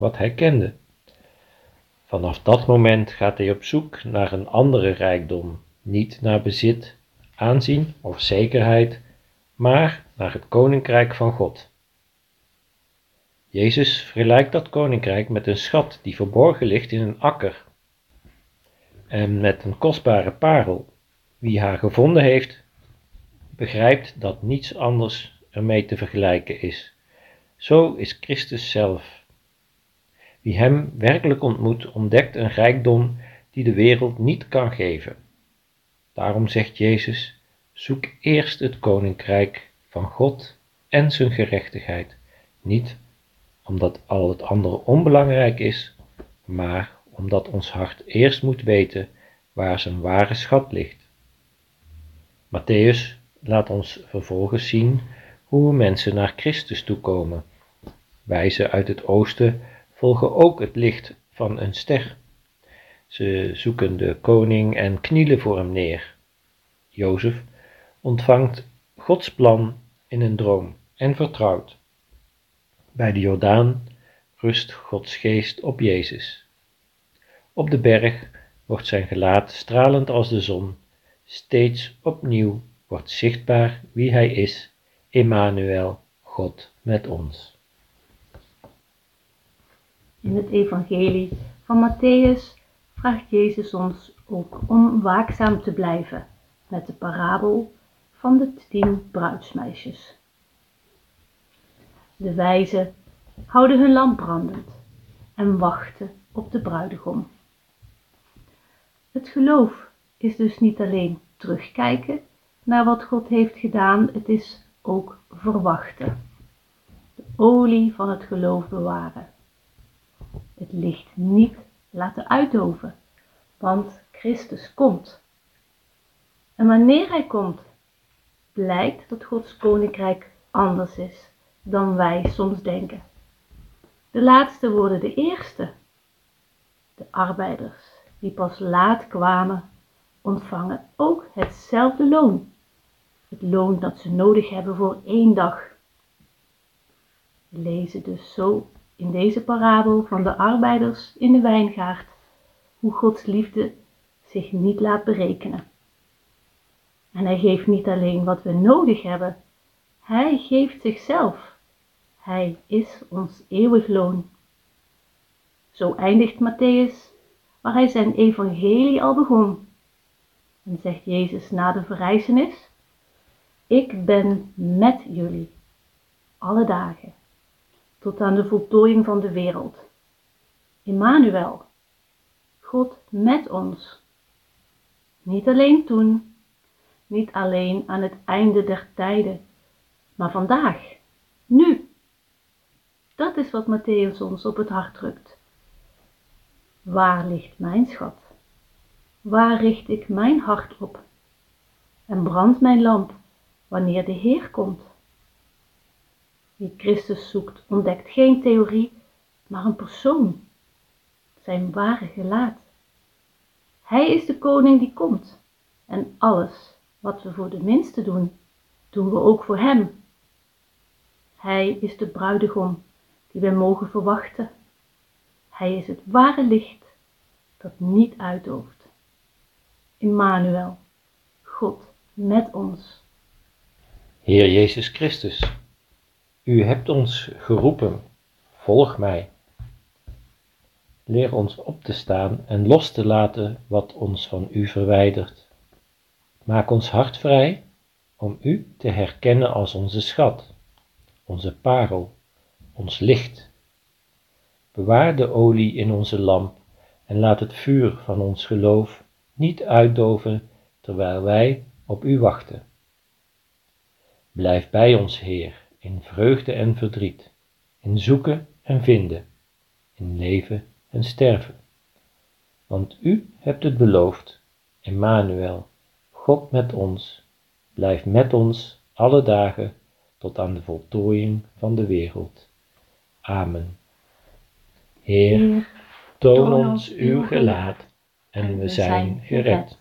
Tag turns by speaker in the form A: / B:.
A: wat hij kende. Vanaf dat moment gaat hij op zoek naar een andere rijkdom, niet naar bezit, aanzien of zekerheid, maar naar het koninkrijk van God. Jezus vergelijkt dat koninkrijk met een schat die verborgen ligt in een akker en met een kostbare parel. Wie haar gevonden heeft, begrijpt dat niets anders ermee te vergelijken is. Zo is Christus zelf. Wie hem werkelijk ontmoet, ontdekt een rijkdom die de wereld niet kan geven. Daarom zegt Jezus: zoek eerst het koninkrijk van God en zijn gerechtigheid, niet omdat al het andere onbelangrijk is, maar omdat ons hart eerst moet weten waar zijn ware schat ligt. Matthäus laat ons vervolgens zien hoe mensen naar Christus toekomen. Wijzen uit het oosten volgen ook het licht van een ster. Ze zoeken de koning en knielen voor hem neer. Jozef ontvangt Gods plan in een droom en vertrouwt. Bij de Jordaan rust Gods geest op Jezus. Op de berg wordt zijn gelaat stralend als de zon. Steeds opnieuw wordt zichtbaar wie hij is, Immanuel, God met ons.
B: In het evangelie van Matthäus vraagt Jezus ons ook om waakzaam te blijven met de parabel van de 10 bruidsmeisjes. De wijzen houden hun lamp brandend en wachten op de bruidegom. Het geloof is dus niet alleen terugkijken naar wat God heeft gedaan, het is ook verwachten. De olie van het geloof bewaren. Het licht niet laten uitdoven, want Christus komt. En wanneer hij komt, blijkt dat Gods koninkrijk anders is dan wij soms denken. De laatste worden de eerste. De arbeiders die pas laat kwamen, ontvangen ook hetzelfde loon. Het loon dat ze nodig hebben voor 1 dag. We lezen dus zo in deze parabel van de arbeiders in de wijngaard hoe Gods liefde zich niet laat berekenen. En hij geeft niet alleen wat we nodig hebben, hij geeft zichzelf. Hij is ons eeuwig loon. Zo eindigt Matthäus waar hij zijn evangelie al begon. En zegt Jezus na de verrijzenis: ik ben met jullie alle dagen, tot aan de voltooiing van de wereld. Immanuel, God met ons. Niet alleen toen, niet alleen aan het einde der tijden, maar vandaag, nu. Dat is wat Matthäus ons op het hart drukt. Waar ligt mijn schat? Waar richt ik mijn hart op? En brandt mijn lamp wanneer de Heer komt? Wie Christus zoekt, ontdekt geen theorie, maar een persoon. Zijn ware gelaat. Hij is de koning die komt. En alles wat we voor de minste doen, doen we ook voor hem. Hij is de bruidegom die wij mogen verwachten. Hij is het ware licht dat niet uitdooft. Immanuel, God met ons.
A: Heer Jezus Christus, u hebt ons geroepen, volg mij. Leer ons op te staan en los te laten wat ons van u verwijdert. Maak ons hart vrij om u te herkennen als onze schat, onze parel, ons licht. Bewaar de olie in onze lamp en laat het vuur van ons geloof niet uitdoven terwijl wij op u wachten. Blijf bij ons, Heer, in vreugde en verdriet, in zoeken en vinden, in leven en sterven. Want u hebt het beloofd, Immanuel, God met ons, blijf met ons alle dagen tot aan de voltooiing van de wereld. Amen. Heer, toon ons uw gelaat en we zijn gered.